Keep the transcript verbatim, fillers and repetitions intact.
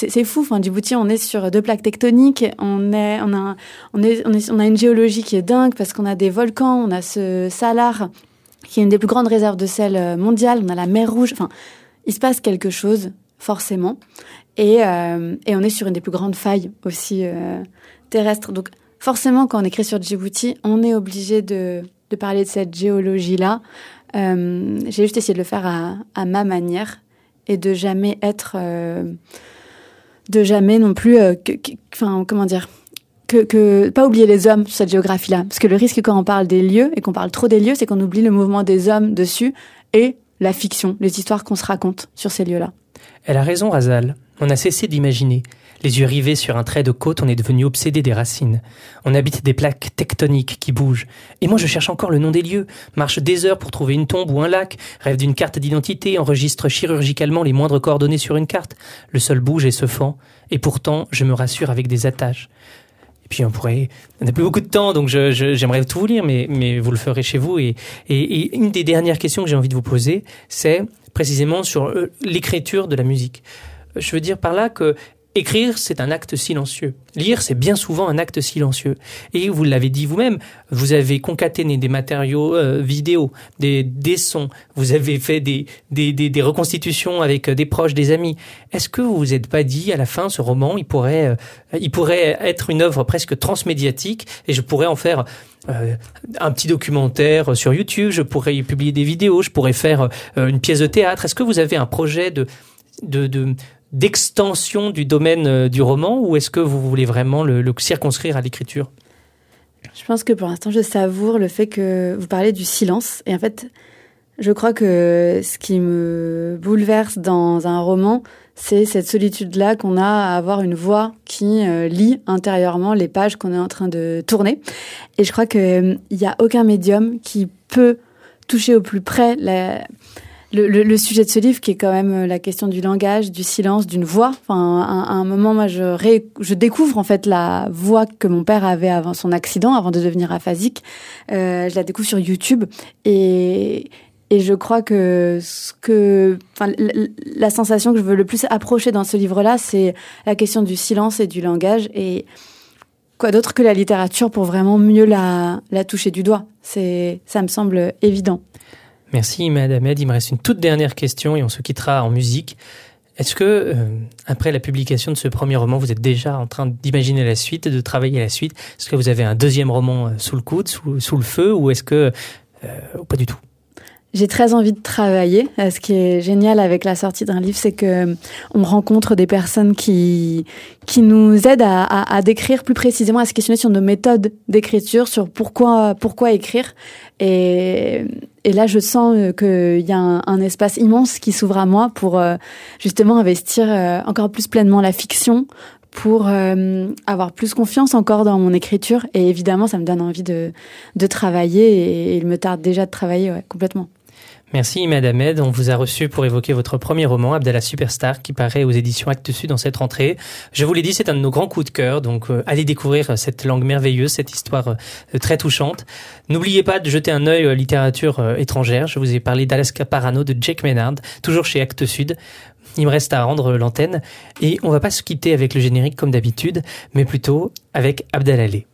c'est, c'est fou. Enfin, Djibouti, on est sur deux plaques tectoniques. On est, on a, on est, on est, on a une géologie qui est dingue parce qu'on a des volcans. On a ce Salar qui est une des plus grandes réserves de sel mondiales. On a la mer Rouge. Enfin, il se passe quelque chose forcément. Et, euh, et on est sur une des plus grandes failles aussi euh, terrestres. Donc, forcément, quand on écrit sur Djibouti, on est obligé de, de parler de cette géologie-là. Euh, j'ai juste essayé de le faire à, à ma manière et de jamais être, euh, de jamais non plus, euh, que, que, enfin, comment dire, que, que pas oublier les hommes sur cette géographie-là, parce que le risque quand on parle des lieux et qu'on parle trop des lieux, c'est qu'on oublie le mouvement des hommes dessus et la fiction, les histoires qu'on se raconte sur ces lieux-là. Elle a raison, Razal. On a cessé d'imaginer. Les yeux rivés sur un trait de côte, on est devenu obsédé des racines. On habite des plaques tectoniques qui bougent. Et moi, je cherche encore le nom des lieux. Marche des heures pour trouver une tombe ou un lac. Rêve d'une carte d'identité. Enregistre chirurgicalement les moindres coordonnées sur une carte. Le sol bouge et se fend. Et pourtant, je me rassure avec des attaches. Et puis, on pourrait... On n'a plus beaucoup de temps, donc je, je, j'aimerais tout vous lire, mais, mais vous le ferez chez vous. Et, et, et une des dernières questions que j'ai envie de vous poser, c'est précisément sur l'écriture de la musique. Je veux dire par là que écrire, c'est un acte silencieux. Lire, c'est bien souvent un acte silencieux. Et vous l'avez dit vous-même, vous avez concaténé des matériaux euh, vidéo, des, des sons, vous avez fait des, des, des, des reconstitutions avec des proches, des amis. Est-ce que vous vous êtes pas dit, à la fin, ce roman, il pourrait, euh, il pourrait être une œuvre presque transmédiatique et je pourrais en faire euh, un petit documentaire sur YouTube, je pourrais y publier des vidéos, je pourrais faire euh, une pièce de théâtre. Est-ce que vous avez un projet de... de, de d'extension du domaine euh, du roman ou est-ce que vous voulez vraiment le, le circonscrire à l'écriture ? Je pense que pour l'instant, je savoure le fait que vous parlez du silence. Et en fait, je crois que ce qui me bouleverse dans un roman, c'est cette solitude-là qu'on a à avoir une voix qui euh, lit intérieurement les pages qu'on est en train de tourner. Et je crois qu'il n'y a aucun médium qui peut toucher au plus près la... Le, le, le sujet de ce livre, qui est quand même la question du langage, du silence, d'une voix. Enfin, à, à un moment, moi, je, ré, je découvre en fait la voix que mon père avait avant son accident, avant de devenir aphasique. Euh, je la découvre sur YouTube et et je crois que ce que, enfin, la, la sensation que je veux le plus approcher dans ce livre-là, c'est la question du silence et du langage. Et quoi d'autre que la littérature pour vraiment mieux la la toucher du doigt. C'est, ça me semble évident. Merci Imad Ahmed. Il me reste une toute dernière question et on se quittera en musique. Est-ce que, euh, après la publication de ce premier roman, vous êtes déjà en train d'imaginer la suite, de travailler la suite ? Est-ce que vous avez un deuxième roman sous le coude, sous, sous le feu, ou est-ce que... Euh, pas du tout ? J'ai très envie de travailler. Ce qui est génial avec la sortie d'un livre, c'est que on rencontre des personnes qui qui nous aident à, à, à décrire plus précisément, à se questionner sur nos méthodes d'écriture, sur pourquoi pourquoi écrire. Et, et là, je sens qu'il y a un, un espace immense qui s'ouvre à moi pour euh, justement investir euh, encore plus pleinement la fiction, pour euh, avoir plus confiance encore dans mon écriture. Et évidemment, ça me donne envie de de travailler et il me tarde déjà de travailler, ouais, complètement. Merci Imad Ahmed. On vous a reçu pour évoquer votre premier roman, Abdallah Superstar, qui paraît aux éditions Actes Sud en cette rentrée. Je vous l'ai dit, c'est un de nos grands coups de cœur, donc euh, allez découvrir cette langue merveilleuse, cette histoire euh, très touchante. N'oubliez pas de jeter un œil à la littérature euh, étrangère. Je vous ai parlé d'Alaska Parano de Jake Maynard, toujours chez Actes Sud. Il me reste à rendre l'antenne et on va pas se quitter avec le générique comme d'habitude, mais plutôt avec Abdallah.